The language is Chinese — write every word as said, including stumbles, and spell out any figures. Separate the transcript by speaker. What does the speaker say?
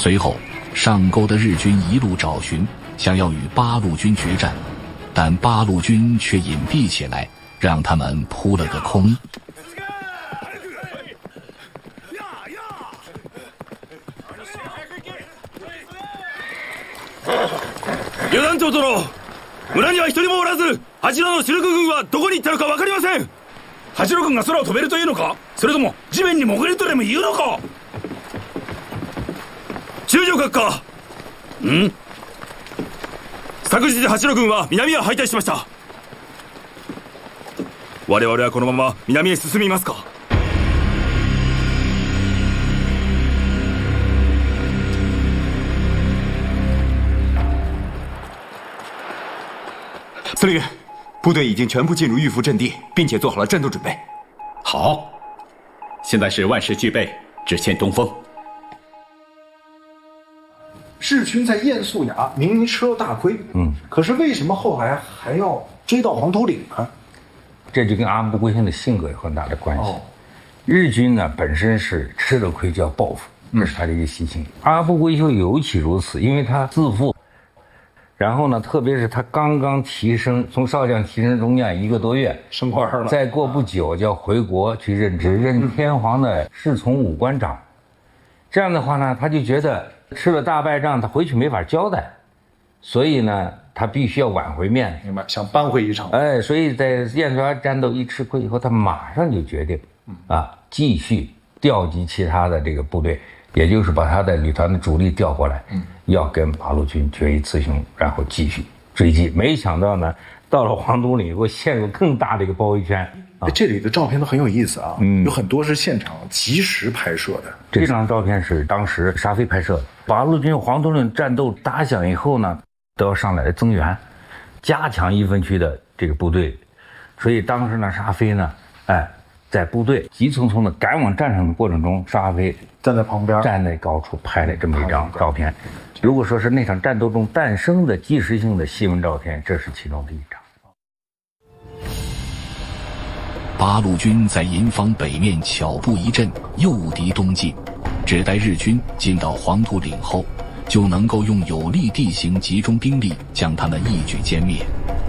Speaker 1: 随后，上沟的日军一路找寻，想要与八路军决战，但八路军却隐蔽起来，让他们扑了个空。
Speaker 2: 旅団長殿、村には一人もおらず、八路の主力軍はどこに行ったのか分かりません。八路軍が空を飛べるというのか、それとも地面に潜れるとでも言うのか。中将閣下、ん昨日で八路軍は南へ敗退しました。我々はこのまま南へ進みますか。
Speaker 3: 司令员，部队已经全部进入预伏阵地，并且做好了战斗准备。
Speaker 4: 好，现在是万事俱备，只欠东风。
Speaker 5: 日军在燕素崖明明吃了大亏，嗯，可是为什么后来还要追到黄土岭呢？
Speaker 6: 这就跟阿部贵兴的性格有很大的关系。哦、日军呢本身是吃了亏就要报复，这是他的一个习性。嗯、阿部贵兴尤其如此，因为他自负。然后呢，特别是他刚刚提升，从少将提升中将一个多月，
Speaker 5: 升官了。
Speaker 6: 再过不久就要回国去任职，任天皇的侍从武官长。这样的话呢，他就觉得吃了大败仗，他回去没法交代，所以呢，他必须要挽回面子。
Speaker 5: 明白，想扳回一城。
Speaker 6: 哎，所以在燕素崖战斗一吃亏以后，他马上就决定，啊，继续调集其他的这个部队。也就是把他的旅团的主力调过来，嗯，要跟八路军决一雌雄，然后继续追击。没想到呢，到了黄土岭以后，陷入更大的一个包围圈。
Speaker 5: 啊、这里的照片都很有意思啊，嗯，有很多是现场即时拍摄的。
Speaker 6: 这张照片是当时沙飞拍摄的。八路军黄土岭战斗打响以后呢，都要上来增援，加强一分区的这个部队。所以当时呢，沙飞呢，哎。在部队急匆匆的赶往战场的过程中，沙飞
Speaker 5: 站在旁边，
Speaker 6: 站在高处拍了这么一张照片。如果说是那场战斗中诞生的纪实性的新闻照片，这是其中的一张。
Speaker 1: 八路军在营房北面巧布一阵，诱敌东进，只待日军进到黄土岭后，就能够用有利地形集中兵力将他们一举歼灭。